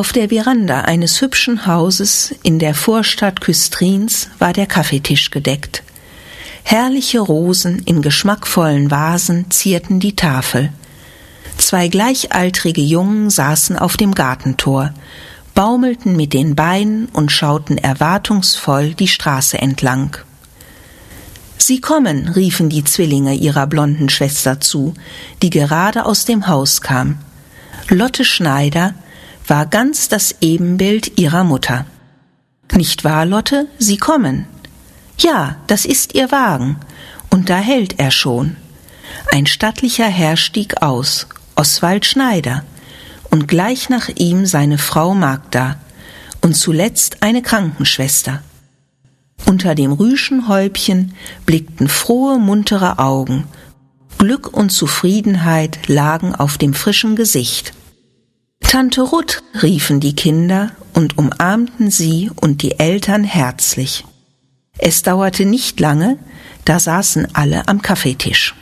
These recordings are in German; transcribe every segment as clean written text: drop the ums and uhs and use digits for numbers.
Auf der Veranda eines hübschen Hauses in der Vorstadt Küstrins war der Kaffeetisch gedeckt. Herrliche Rosen in geschmackvollen Vasen zierten die Tafel. 2 gleichaltrige Jungen saßen auf dem Gartentor, baumelten mit den Beinen und schauten erwartungsvoll die Straße entlang. »Sie kommen«, riefen die Zwillinge ihrer blonden Schwester zu, die gerade aus dem Haus kam. Lotte Schneider war ganz das Ebenbild ihrer Mutter. »Nicht wahr, Lotte? Sie kommen.« »Ja, das ist Ihr Wagen, und da hält er schon.« Ein stattlicher Herr stieg aus, Oswald Schneider, und gleich nach ihm seine Frau Magda und zuletzt eine Krankenschwester. Unter dem Rüschenhäubchen blickten frohe, muntere Augen. Glück und Zufriedenheit lagen auf dem frischen Gesicht. »Tante Ruth«, riefen die Kinder und umarmten sie und die Eltern herzlich. Es dauerte nicht lange, da saßen alle am Kaffeetisch.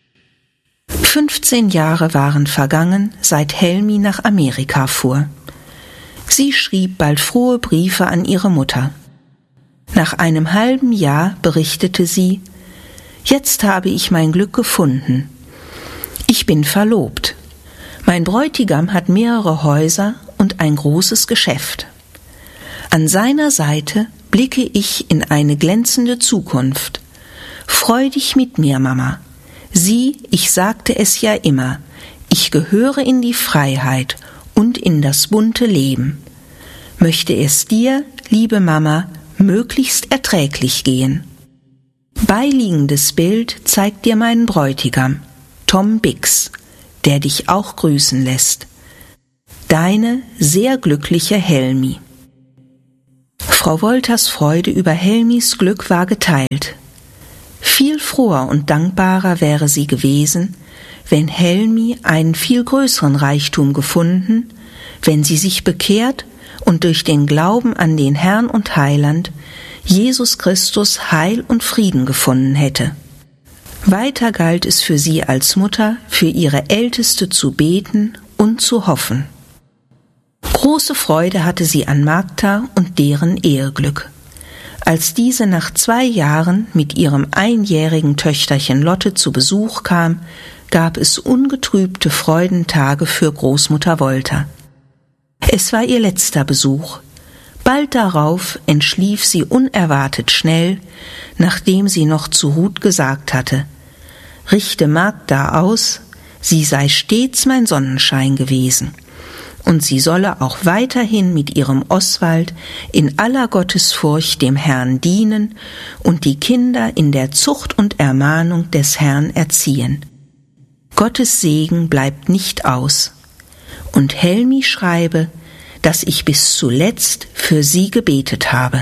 15 Jahre waren vergangen, seit Helmi nach Amerika fuhr. Sie schrieb bald frohe Briefe an ihre Mutter. Nach einem halben Jahr berichtete sie: »Jetzt habe ich mein Glück gefunden. Ich bin verlobt. Mein Bräutigam hat mehrere Häuser und ein großes Geschäft. An seiner Seite blicke ich in eine glänzende Zukunft. Freu dich mit mir, Mama. Sieh, ich sagte es ja immer, ich gehöre in die Freiheit und in das bunte Leben. Möchte es dir, liebe Mama, möglichst erträglich gehen.« Beiliegendes Bild zeigt dir meinen Bräutigam, Tom Bix, der dich auch grüßen lässt. Deine sehr glückliche Helmi. Frau Wolters Freude über Helmis Glück war geteilt. Viel froher und dankbarer wäre sie gewesen, wenn Helmi einen viel größeren Reichtum gefunden, wenn sie sich bekehrt und durch den Glauben an den Herrn und Heiland, Jesus Christus, Heil und Frieden gefunden hätte. Weiter galt es für sie als Mutter, für ihre Älteste zu beten und zu hoffen. Große Freude hatte sie an Magda und deren Eheglück. Als diese nach 2 Jahren mit ihrem 1-jährigen Töchterchen Lotte zu Besuch kam, gab es ungetrübte Freudentage für Großmutter Wolter. Es war ihr letzter Besuch. Bald darauf entschlief sie unerwartet schnell, nachdem sie noch zu Ruth gesagt hatte: »Richte Magda aus, sie sei stets mein Sonnenschein gewesen, und sie solle auch weiterhin mit ihrem Oswald in aller Gottesfurcht dem Herrn dienen und die Kinder in der Zucht und Ermahnung des Herrn erziehen. Gottes Segen bleibt nicht aus. Und Helmi schreibe, dass ich bis zuletzt für sie gebetet habe.«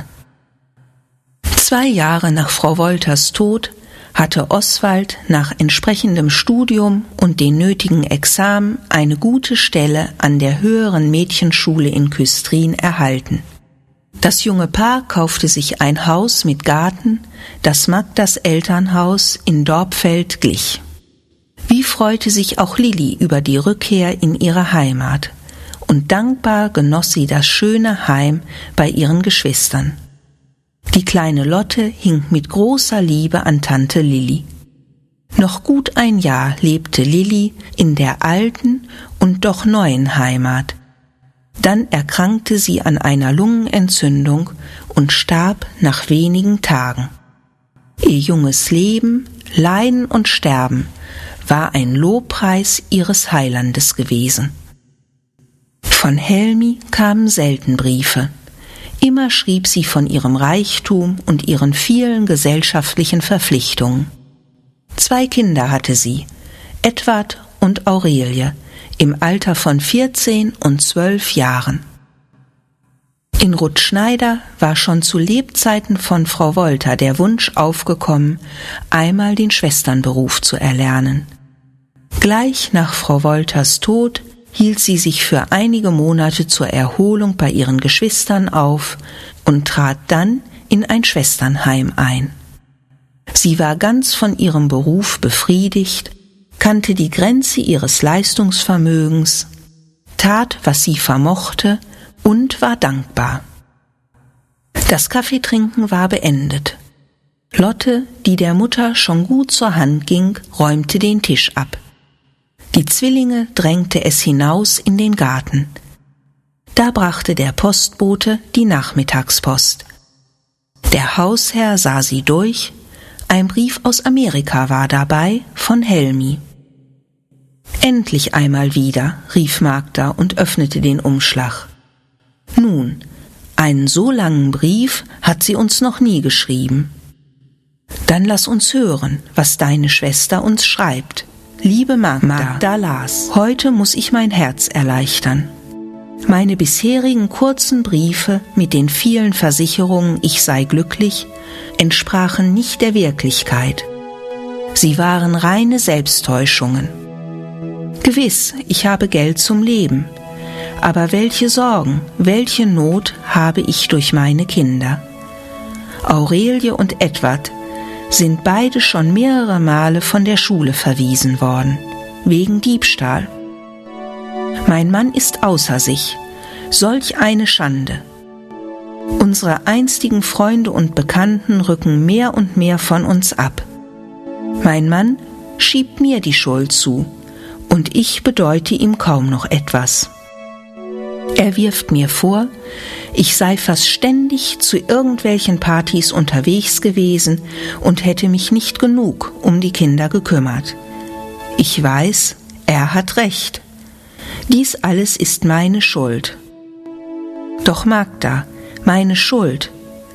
2 Jahre nach Frau Wolters Tod hatte Oswald nach entsprechendem Studium und den nötigen Examen eine gute Stelle an der höheren Mädchenschule in Küstrin erhalten. Das junge Paar kaufte sich ein Haus mit Garten, das Magdas Elternhaus in Dorpfeld glich. Wie freute sich auch Lilli über die Rückkehr in ihre Heimat, und dankbar genoss sie das schöne Heim bei ihren Geschwistern. Die kleine Lotte hing mit großer Liebe an Tante Lilli. Noch gut 1 Jahr lebte Lilli in der alten und doch neuen Heimat. Dann erkrankte sie an einer Lungenentzündung und starb nach wenigen Tagen. Ihr junges Leben, Leiden und Sterben war ein Lobpreis ihres Heilandes gewesen. Von Helmi kamen selten Briefe. Immer schrieb sie von ihrem Reichtum und ihren vielen gesellschaftlichen Verpflichtungen. 2 Kinder hatte sie, Edward und Aurelie, im Alter von 14 und 12 Jahren. In Ruth Schneider war schon zu Lebzeiten von Frau Wolter der Wunsch aufgekommen, einmal den Schwesternberuf zu erlernen. Gleich nach Frau Wolters Tod hielt sie sich für einige Monate zur Erholung bei ihren Geschwistern auf und trat dann in ein Schwesternheim ein. Sie war ganz von ihrem Beruf befriedigt, kannte die Grenze ihres Leistungsvermögens, tat, was sie vermochte und war dankbar. Das Kaffeetrinken war beendet. Lotte, die der Mutter schon gut zur Hand ging, räumte den Tisch ab. Die Zwillinge drängte es hinaus in den Garten. Da brachte der Postbote die Nachmittagspost. Der Hausherr sah sie durch, ein Brief aus Amerika war dabei, von Helmi. »Endlich einmal wieder«, rief Magda und öffnete den Umschlag. »Nun, einen so langen Brief hat sie uns noch nie geschrieben. Dann lass uns hören, was deine Schwester uns schreibt. Liebe Magda las, heute muss ich mein Herz erleichtern. Meine bisherigen kurzen Briefe mit den vielen Versicherungen, ich sei glücklich, entsprachen nicht der Wirklichkeit. Sie waren reine Selbsttäuschungen. Gewiss, ich habe Geld zum Leben, aber welche Sorgen, welche Not habe ich durch meine Kinder. Aurelie und Edward sind beide schon mehrere Male von der Schule verwiesen worden, wegen Diebstahl. Mein Mann ist außer sich, solch eine Schande. Unsere einstigen Freunde und Bekannten rücken mehr und mehr von uns ab. Mein Mann schiebt mir die Schuld zu, und ich bedeute ihm kaum noch etwas. Er wirft mir vor, ich sei fast ständig zu irgendwelchen Partys unterwegs gewesen und hätte mich nicht genug um die Kinder gekümmert. Ich weiß, er hat recht. Dies alles ist meine Schuld. Doch Magda, meine Schuld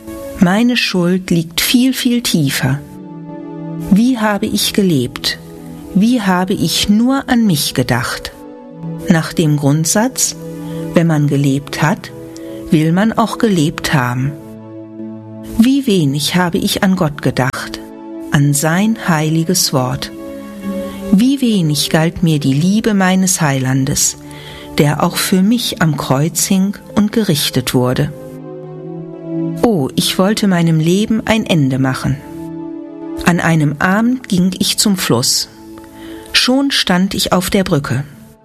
liegt viel, viel tiefer. Wie habe ich gelebt? Wie habe ich nur an mich gedacht? Nach dem Grundsatz, wenn man gelebt hat, will man auch gelebt haben. Wie wenig habe ich an Gott gedacht, an sein heiliges Wort. Wie wenig galt mir die Liebe meines Heilandes, der auch für mich am Kreuz hing und gerichtet wurde. Oh, ich wollte meinem Leben ein Ende machen. An einem Abend ging ich zum Fluss. Schon stand ich auf der Brücke.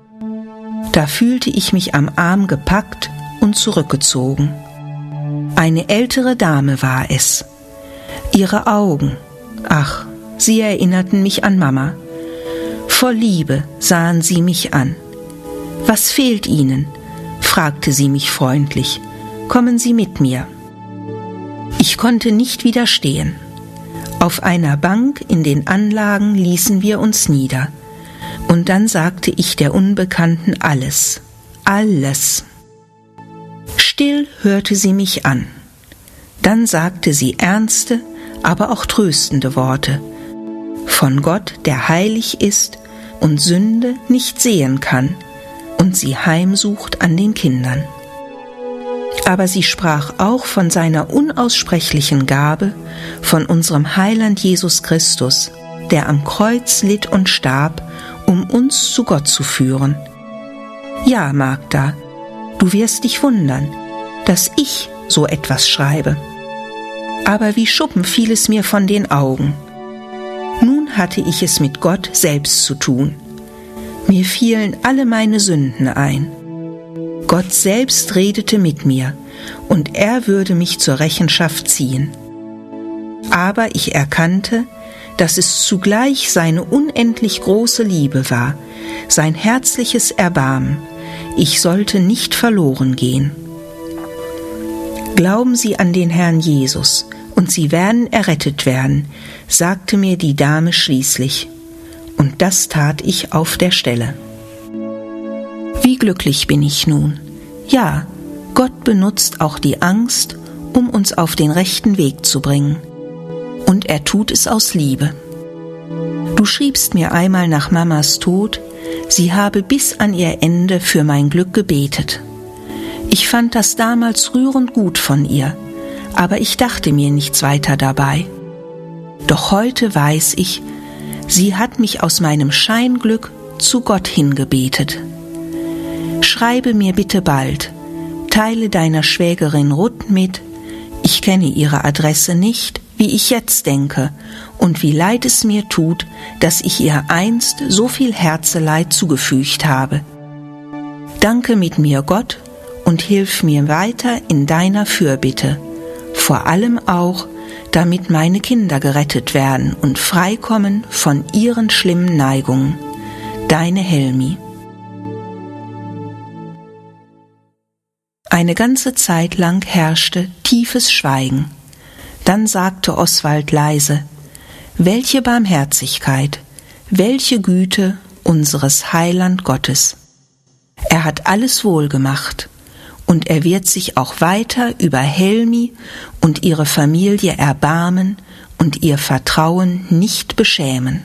Da fühlte ich mich am Arm gepackt und zurückgezogen. Eine ältere Dame war es. Ihre Augen, ach, sie erinnerten mich an Mama. Voll Liebe sahen sie mich an. »Was fehlt Ihnen?« fragte sie mich freundlich. »Kommen Sie mit mir.« Ich konnte nicht widerstehen. Auf einer Bank in den Anlagen ließen wir uns nieder. Und dann sagte ich der Unbekannten alles. Still hörte sie mich an. Dann sagte sie ernste, aber auch tröstende Worte. Von Gott, der heilig ist und Sünde nicht sehen kann und sie heimsucht an den Kindern. Aber sie sprach auch von seiner unaussprechlichen Gabe, von unserem Heiland Jesus Christus, der am Kreuz litt und starb, um uns zu Gott zu führen. Ja, Magda, du wirst dich wundern, dass ich so etwas schreibe. Aber wie Schuppen fiel es mir von den Augen. Nun hatte ich es mit Gott selbst zu tun. Mir fielen alle meine Sünden ein. Gott selbst redete mit mir, und er würde mich zur Rechenschaft ziehen. Aber ich erkannte, dass es zugleich seine unendlich große Liebe war, sein herzliches Erbarmen. Ich sollte nicht verloren gehen. Glauben Sie an den Herrn Jesus, und Sie werden errettet werden, sagte mir die Dame schließlich. Und das tat ich auf der Stelle. Wie glücklich bin ich nun. Ja, Gott benutzt auch die Angst, um uns auf den rechten Weg zu bringen. Und er tut es aus Liebe. Du schriebst mir einmal nach Mamas Tod, sie habe bis an ihr Ende für mein Glück gebetet. Ich fand das damals rührend gut von ihr, aber ich dachte mir nichts weiter dabei. Doch heute weiß ich, sie hat mich aus meinem Scheinglück zu Gott hingebetet. Schreibe mir bitte bald, teile deiner Schwägerin Ruth mit, ich kenne ihre Adresse nicht, wie ich jetzt denke, und wie leid es mir tut, dass ich ihr einst so viel Herzeleid zugefügt habe. Danke mit mir Gott und hilf mir weiter in deiner Fürbitte, vor allem auch, damit meine Kinder gerettet werden und freikommen von ihren schlimmen Neigungen. Deine Helmi. Eine ganze Zeit lang herrschte tiefes Schweigen. Dann sagte Oswald leise: Welche Barmherzigkeit, welche Güte unseres Heiland Gottes. Er hat alles wohl gemacht, und er wird sich auch weiter über Helmi und ihre Familie erbarmen und ihr Vertrauen nicht beschämen.